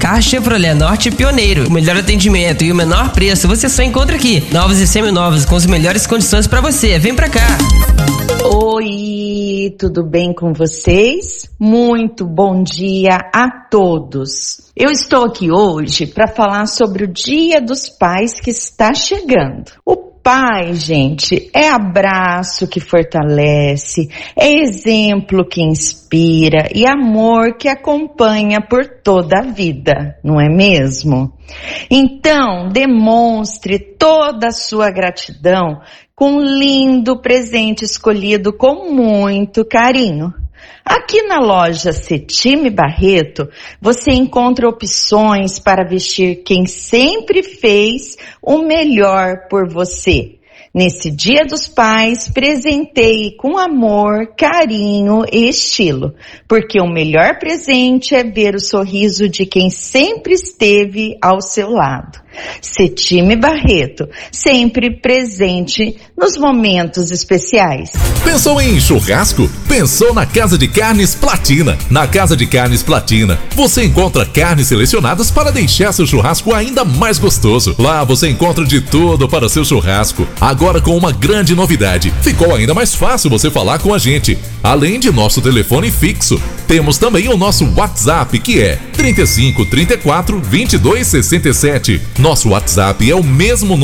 carro Chevrolet Norte pioneiro. O melhor atendimento e o menor preço você só encontra aqui. Novos e seminovos com as melhores condições para você. Vem pra cá. Oi, tudo bem com vocês? Muito bom dia a todos. Eu estou aqui hoje para falar sobre o Dia dos Pais que está chegando. O pai, gente, é abraço que fortalece, é exemplo que inspira e amor que acompanha por toda a vida, não é mesmo? Então, demonstre toda a sua gratidão com um lindo presente escolhido com muito carinho. Aqui na loja Cetime Barreto, você encontra opções para vestir quem sempre fez o melhor por você. Nesse Dia dos Pais, presenteie com amor, carinho e estilo, porque o melhor presente é ver o sorriso de quem sempre esteve ao seu lado. Cetime Barreto, sempre presente nos momentos especiais. Pensou em churrasco? Pensou na Casa de Carnes Platina. Na Casa de Carnes Platina, você encontra carnes selecionadas para deixar seu churrasco ainda mais gostoso. Lá você encontra de tudo para seu churrasco. Agora com uma grande novidade, ficou ainda mais fácil você falar com a gente. Além de nosso telefone fixo, temos também o nosso WhatsApp, que é 35 34 22 67. Nosso WhatsApp é o mesmo